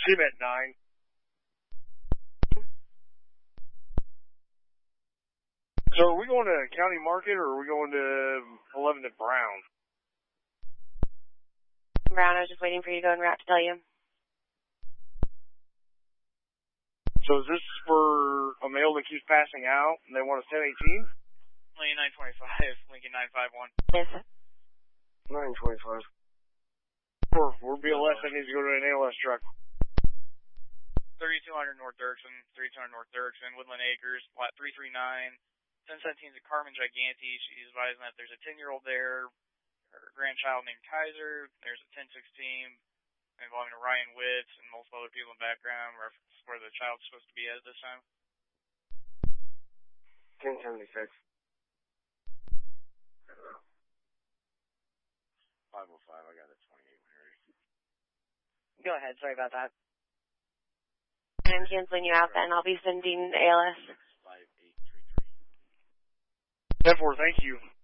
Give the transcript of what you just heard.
See him at 9. So are we going to County Market or are we going to 11 at Brown? Brown, I was just waiting for you to go en route to tell you. So is this for a male that keeps passing out and they want a 1018? Lincoln 925, Lincoln 951. Yes. 925. We're BLS, that needs to go to an ALS truck. 3200 North Dirksen, 3200 North Dirksen, Woodland Acres, Plat 339. 1017 is a Carmen Giganti. She's advising that there's a 10-year-old there, her grandchild named Kaiser. There's a 1016 involving Ryan Witts and multiple other people in the background, where the child's supposed to be at this time. 1076. 505, I got a 28 Harry. Go ahead, sorry about that. I'm canceling you out then. I'll be sending ALS. 10-4, thank you.